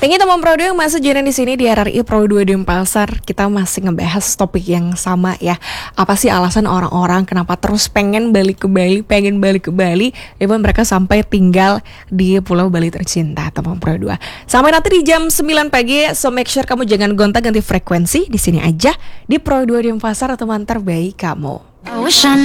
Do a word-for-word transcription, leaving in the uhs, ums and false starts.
Tinggi teman Pro dua yang masih join di sini di R R I Pro dua Denpasar. Kita masih ngebahas topik yang sama ya. Apa sih alasan orang-orang kenapa terus pengen balik ke Bali, pengen balik ke Bali, even mereka sampai tinggal di Pulau Bali tercinta, teman Pro dua. Sampai nanti di jam sembilan pagi, so make sure kamu jangan gonta-ganti frekuensi di sini aja di Pro dua Denpasar, teman terbaik kamu.